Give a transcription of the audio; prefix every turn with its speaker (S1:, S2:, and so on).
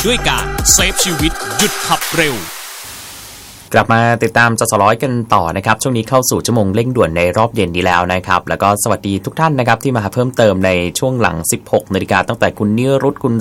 S1: ด้วยการเซฟชีวิตหยุดขับเร็ว
S2: กลับมาติดตามจสร้อยกันต่อนะครับช่วงนี้เข้าสู่ชั่วโมงเร่งด่วนในรอบเย็นนี้แล้วนะครับแล้วก็สวัสดีทุกท่านนะครับที่มาเพิ่มเติมในช่วงหลัง 16 นาฬิกาตั้งแต่คุณนิรุตคุณ